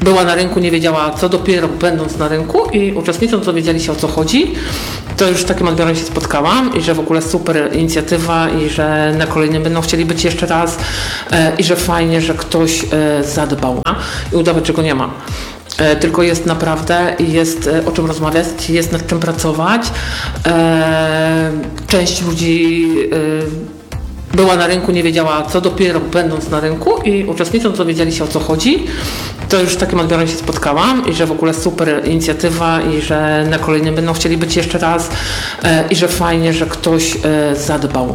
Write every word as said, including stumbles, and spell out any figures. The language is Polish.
była na rynku, nie wiedziała co, dopiero będąc na rynku i uczestnicząc dowiedzieli się o co chodzi. To już z takim odbiorem się spotkałam i że w ogóle super inicjatywa i że na kolejnym będą chcieli być jeszcze raz i że fajnie, że ktoś zadbał i udawać, że go nie ma. Tylko jest naprawdę, jest o czym rozmawiać, jest nad czym pracować. Część ludzi była na rynku, nie wiedziała co, dopiero będąc na rynku i uczestnicząc dowiedzieli się o co chodzi. To już z takim odbiorem się spotkałam i że w ogóle super inicjatywa i że na kolejnym będą chcieli być jeszcze raz i że fajnie, że ktoś zadbał.